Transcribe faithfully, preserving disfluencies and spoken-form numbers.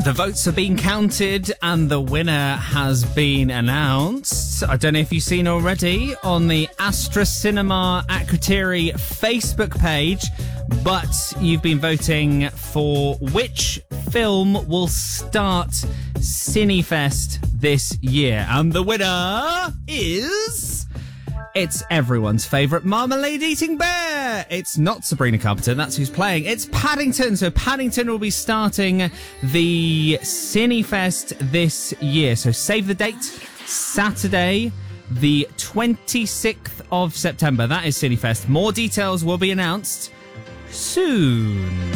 The votes have been counted and the winner has been announced. I don't know if you've seen already on the Astra Cinema Akrotiri Facebook page, but you've been voting for which film will start Cinefest this year. And the winner is... It's everyone's favourite marmalade-eating bear. It's not Sabrina Carpenter, that's who's playing. It's Paddington. So Paddington will be starting the Cinefest this year. So save the date, Saturday, the twenty-sixth of September. That is Cinefest. More details will be announced soon.